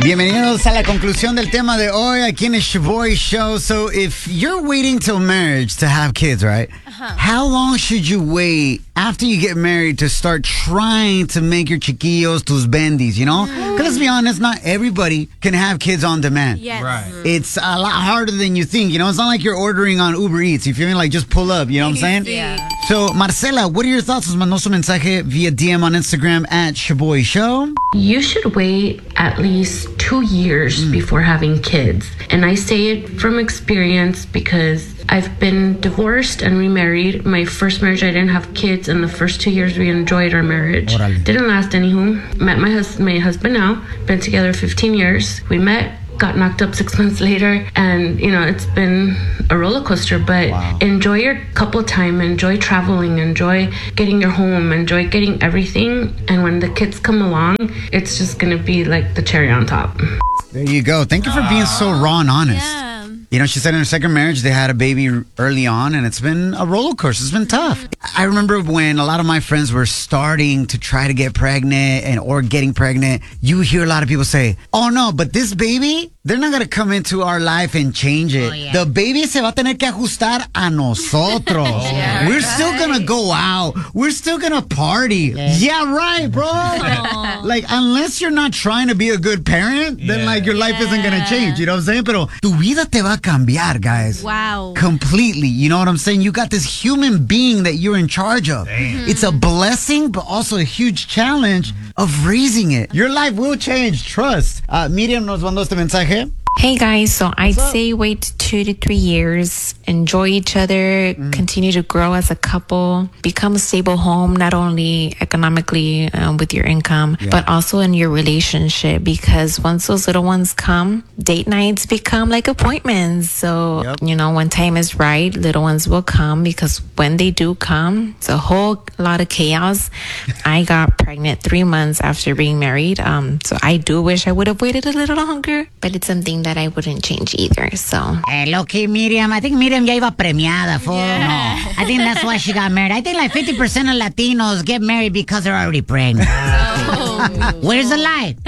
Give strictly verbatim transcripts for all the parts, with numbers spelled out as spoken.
Bienvenidos a la conclusión del tema de hoy aquí en el Shoboy Show. So if you're waiting till marriage to have kids, right? Uh-huh. How long should you wait after you get married to start trying to make your chiquillos tus bendis, you know? Because mm. let's be honest, not everybody can have kids on demand. Yes. Right. It's a lot harder than you think, you know? It's not like you're ordering on Uber Eats. You feel me? Like, just pull up, you know what I'm saying? Yeah. So, Marcela, what are your thoughts? Nos mandó su mensaje via D M on Instagram at Shoboy Show. You should wait at least two years mm. before having kids. And I say it from experience because I've been divorced and remarried. My first marriage, I didn't have kids, and the first two years we enjoyed our marriage. Orale. Didn't last anywho. Met my, hus- my husband now. Been together fifteen years. We met, got knocked up six months later, and you know, it's been a roller coaster, but wow. Enjoy your couple time, enjoy traveling, enjoy getting your home, enjoy getting everything, and when the kids come along, it's just gonna be like the cherry on top. There you go. Thank you for being so raw and honest. Yeah. You know, she said in her second marriage, they had a baby early on, and it's been a roller coaster. It's been tough. I remember when a lot of my friends were starting to try to get pregnant and or getting pregnant, you hear a lot of people say, oh, no, but this baby, they're not going to come into our life and change it. Oh, yeah. The baby se va a tener que ajustar a nosotros. Yeah, We're right. still going to go out. We're still going to party. Yeah, yeah right, bro. Oh. Like, unless you're not trying to be a good parent, then, yeah. like, your life yeah. isn't going to change. You know what I'm saying? Pero tu vida te va a cambiar, guys. Wow. Completely. You know what I'm saying? You got this human being that you're in charge of. Damn. It's a blessing, but also a huge challenge mm-hmm. of raising it. Your life will change. Trust. Uh, Miriam nos mandó este mensaje. Hey guys, so I'd say wait two to three years, enjoy each other, mm. continue to grow as a couple, become a stable home, not only economically um, with your income, yeah. but also in your relationship, because once those little ones come, date nights become like appointments. So, yep. you know, when time is right, little ones will come, because when they do come, it's a whole lot of chaos. I got pregnant three months after being married. Um, so I do wish I would have waited a little longer, but it's something that I wouldn't change either, so. Hey, low-key, Miriam. I think Miriam ya iba premiada, fool. Yeah. No. I think that's why she got married. I think like fifty percent of Latinos get married because they're already pregnant. Oh. Where's the lie?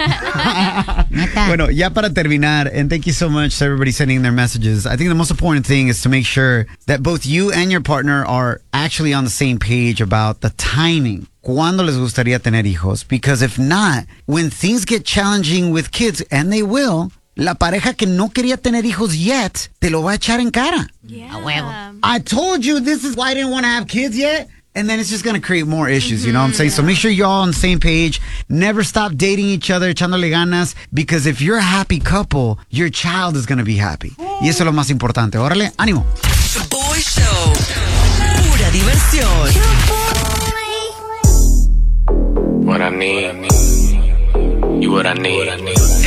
Bueno, ya para terminar, and thank you so much to everybody sending their messages. I think the most important thing is to make sure that both you and your partner are actually on the same page about the timing. ¿Cuándo les gustaría tener hijos? Because if not, when things get challenging with kids, and they will, la pareja que no quería tener hijos yet, te lo va a echar en cara. Yeah. A huevo. I told you this is why I didn't want to have kids yet. And then it's just going to create more issues, you know what I'm saying? So make sure you're all on the same page. Never stop dating each other, echándole ganas. Because if you're a happy couple, your child is going to be happy. Y eso es lo más importante. Órale, ánimo. Shoboy Show. Pura diversión. What I need. You what I need.